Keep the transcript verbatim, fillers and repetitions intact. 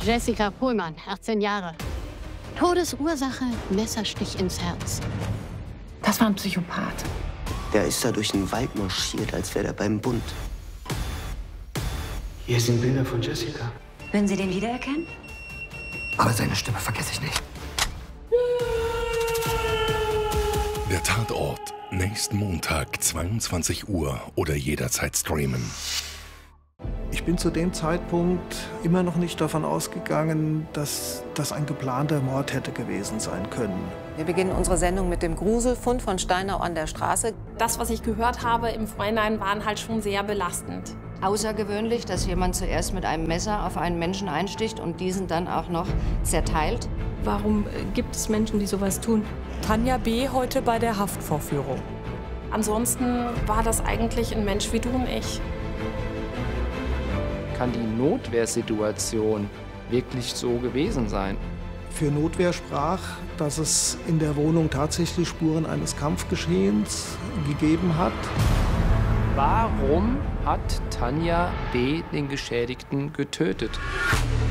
Jessica Pohlmann, achtzehn Jahre. Todesursache, Messerstich ins Herz. Das war ein Psychopath. Der ist da durch den Wald marschiert, als wäre er beim Bund. Hier sind Bilder von Jessica. Würden Sie den wiedererkennen? Aber seine Stimme vergesse ich nicht. Der Tatort. Nächsten Montag, zweiundzwanzig Uhr oder jederzeit streamen. Ich bin zu dem Zeitpunkt immer noch nicht davon ausgegangen, dass das ein geplanter Mord hätte gewesen sein können. Wir beginnen unsere Sendung mit dem Gruselfund von Steinau an der Straße. Das, was ich gehört habe im Vorhinein, waren halt schon sehr belastend. Außergewöhnlich, dass jemand zuerst mit einem Messer auf einen Menschen einsticht und diesen dann auch noch zerteilt. Warum gibt es Menschen, die sowas tun? Tanja B. heute bei der Haftvorführung. Ansonsten war das eigentlich ein Mensch wie du und ich. Kann die Notwehrsituation wirklich so gewesen sein? Für Notwehr sprach, dass es in der Wohnung tatsächlich Spuren eines Kampfgeschehens gegeben hat. Warum hat Tanja B. den Geschädigten getötet?